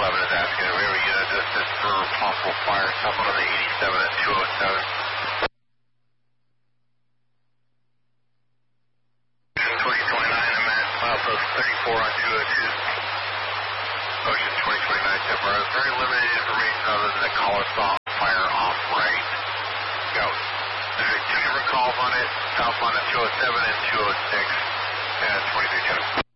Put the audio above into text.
11 is asking if we have a unit assist for possible fire. Someone on the 87 at 207. 2029, I'm at milepost 34 on 202. Ocean 2029 Temper. Very limited information other than the caller saw fire off right. Go. There's two different calls on it, southbound at 207 and 206 and 2310.